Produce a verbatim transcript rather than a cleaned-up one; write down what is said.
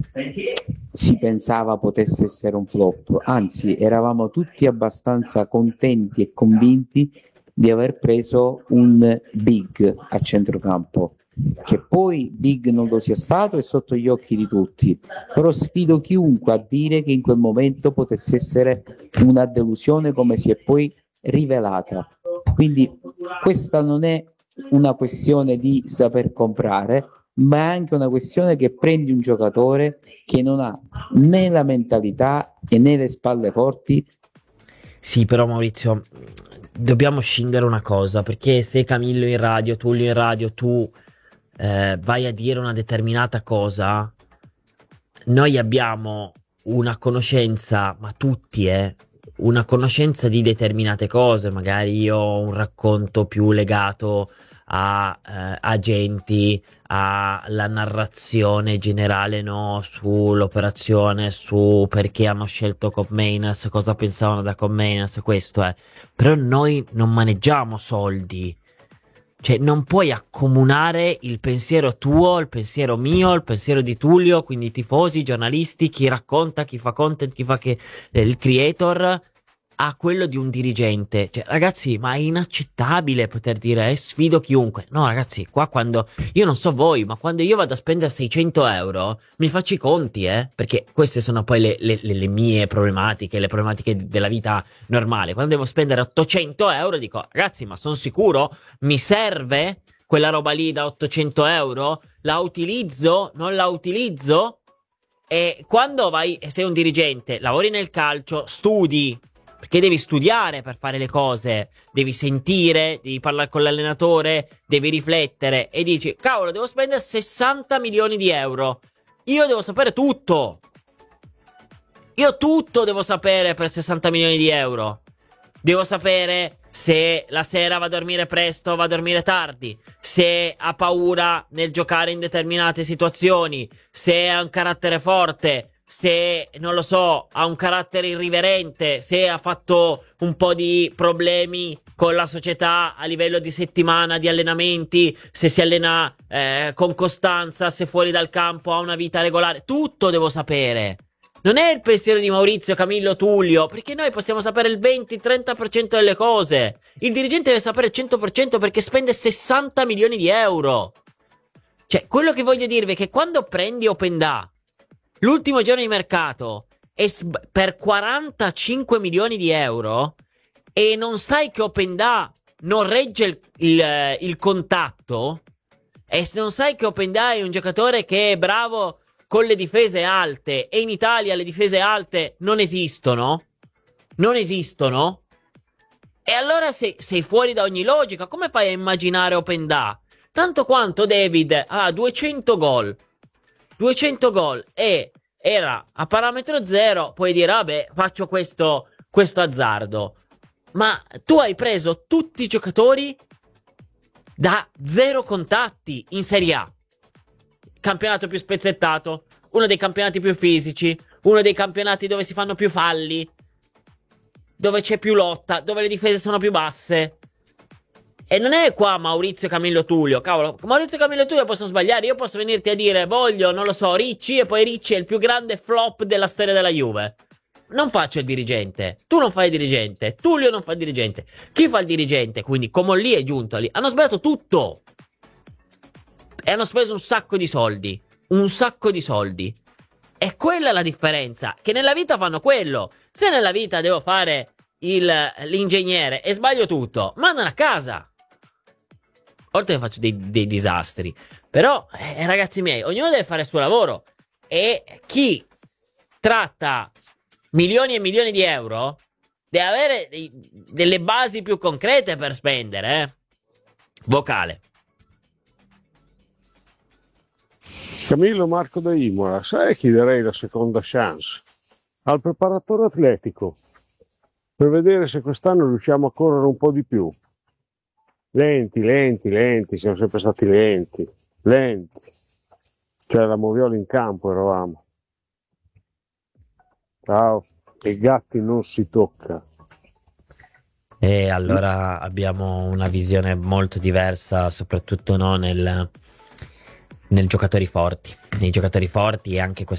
si pensava potesse essere un flop, anzi eravamo tutti abbastanza contenti e convinti di aver preso un big a centrocampo. Che poi big non lo sia stato è sotto gli occhi di tutti, però sfido chiunque a dire che in quel momento potesse essere una delusione come si è poi rivelata. Quindi questa non è una questione di saper comprare, ma è anche una questione che prendi un giocatore che non ha né la mentalità e né le spalle forti. Sì, però Maurizio, dobbiamo scindere una cosa, perché se Camillo in radio, Tullio in radio, tu eh, vai a dire una determinata cosa, noi abbiamo una conoscenza, ma tutti, eh, una conoscenza di determinate cose. Magari io ho un racconto più legato a eh, agenti, alla narrazione generale, no, sull'operazione, su perché hanno scelto Comenius, cosa pensavano da Comenius, questo è. Però noi non maneggiamo soldi. Cioè, non puoi accomunare il pensiero tuo, il pensiero mio, il pensiero di Tullio, quindi i tifosi, i giornalisti, chi racconta, chi fa content, chi fa che, eh, il creator, a quello di un dirigente. Cioè, ragazzi, ma è inaccettabile poter dire, eh, sfido chiunque. No, ragazzi, qua quando, io non so voi, ma quando io vado a spendere seicento euro, mi faccio i conti, eh, perché queste sono poi le, le, le- le mie problematiche, le problematiche d- della vita normale. Quando devo spendere ottocento euro, dico, ragazzi, ma sono sicuro? Mi serve quella roba lì da ottocento euro? La utilizzo? Non la utilizzo? E quando vai, sei un dirigente, lavori nel calcio, studi, perché devi studiare per fare le cose, devi sentire, devi parlare con l'allenatore, devi riflettere e dici, cavolo, devo spendere sessanta milioni di euro. Io devo sapere tutto. Io tutto devo sapere per sessanta milioni di euro. Devo sapere se la sera va a dormire presto o va a dormire tardi, se ha paura nel giocare in determinate situazioni, se ha un carattere forte, se, non lo so, ha un carattere irriverente, se ha fatto un po' di problemi con la società a livello di settimana, di allenamenti, se si allena eh, con costanza, se fuori dal campo ha una vita regolare. Tutto devo sapere. Non è il pensiero di Maurizio, Camillo, Tullio, perché noi possiamo sapere il venti-trenta per cento delle cose. Il dirigente deve sapere il cento per cento perché spende sessanta milioni di euro. Cioè, quello che voglio dirvi è che quando prendi Openda, l'ultimo giorno di mercato, e sb- per quarantacinque milioni di euro, e non sai che Openda non regge il, il, il contatto, e se non sai che Openda è un giocatore che è bravo con le difese alte, e in Italia le difese alte non esistono, non esistono, e allora sei, sei fuori da ogni logica. Come fai a immaginare Openda? Tanto quanto David ha duecento gol, duecento gol, e era a parametro zero, puoi dire, vabbè, faccio questo, questo azzardo. Ma tu hai preso tutti i giocatori da zero contatti in Serie A. Campionato più spezzettato, uno dei campionati più fisici, uno dei campionati dove si fanno più falli, dove c'è più lotta, dove le difese sono più basse. E non è qua Maurizio, Camillo, Tullio. Cavolo, Maurizio, Camillo e Tullio possono sbagliare. Io posso venirti a dire, voglio, non lo so, Ricci, e poi Ricci è il più grande flop della storia della Juve. Non faccio il dirigente. Tu non fai il dirigente. Tullio non fa il dirigente. Chi fa il dirigente? Quindi Comolli e Giuntoli hanno sbagliato tutto. E hanno speso un sacco di soldi. Un sacco di soldi. E quella è la differenza. Che nella vita fanno quello. Se nella vita devo fare il, l'ingegnere e sbaglio tutto, mandano a casa. Oltre che faccio dei, dei disastri. Però, eh, ragazzi miei, ognuno deve fare il suo lavoro. E chi tratta milioni e milioni di euro deve avere dei, delle basi più concrete per spendere, eh. Vocale. Camillo, Marco da Imola, sai chi darei la seconda chance? Al preparatore atletico, per vedere se quest'anno riusciamo a correre un po' di più. Lenti, lenti, lenti, siamo sempre stati lenti, lenti. Cioè la Moviola in campo eravamo. Ciao, e i gatti non si tocca. E allora abbiamo una visione molto diversa, soprattutto no, nel, nel giocatori forti. Nei giocatori forti e anche